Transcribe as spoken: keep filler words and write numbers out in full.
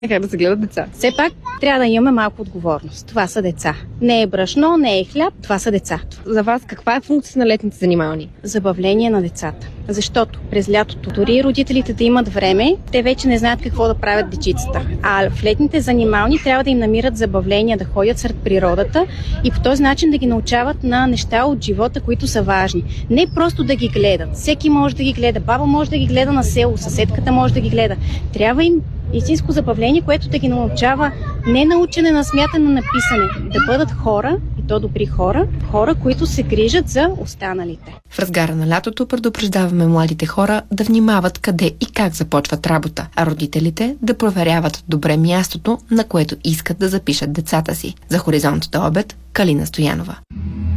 Как да се гледат деца? Все пак трябва да имаме малко отговорност. Това са деца. Не е брашно, не е хляб, това са деца. За вас каква е функцията на летните занимални? Забавление на децата. Защото през лятото, дори родителите да имат време, те вече не знаят какво да правят дечицата. А в летните занимални трябва да им намират забавления, да ходят сред природата и по този начин да ги научават на неща от живота, които са важни. Не просто да ги гледат. Всеки може да ги гледа. Баба може да ги гледа на село, съседката може да ги гледа. Трябва им истинско забавление, което да ги научава не на учене, на смятане, на писане. Да бъдат хора, и то добри хора, хора, които се грижат за останалите. В разгара на лятото предупреждаваме младите хора да внимават къде и как започват работа, а родителите да проверяват добре мястото, на което искат да запишат децата си. За Хоризонт до обед, Калина Стоянова.